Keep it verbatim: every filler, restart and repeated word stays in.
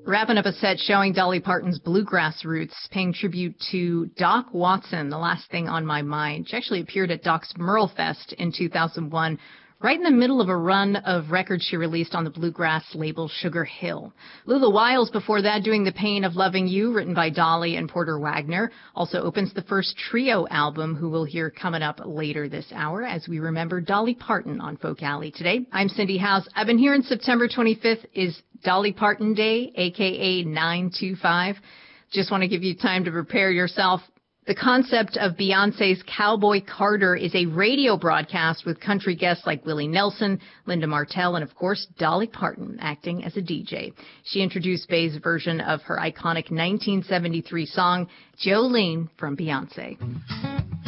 Wrapping up a set showing Dolly Parton's bluegrass roots, paying tribute to Doc Watson, The Last Thing on My Mind. She actually appeared at Doc's Merlefest in two thousand one, right in the middle of a run of records she released on the bluegrass label Sugar Hill. Lula Wiles before that doing The Pain of Loving You, written by Dolly and Porter Wagner, also opens the first trio album, who we'll hear coming up later this hour as we remember Dolly Parton on Folk Alley today. I'm Cindy House. I've been hearing September twenty-fifth is Dolly Parton Day, a k a nine two five. Just want to give you time to prepare yourself. The concept of Beyonce's Cowboy Carter is a radio broadcast with country guests like Willie Nelson, Linda Martell, and of course Dolly Parton acting as a D J. She introduced Bay's version of her iconic nineteen seventy-three song, Jolene, from Beyonce.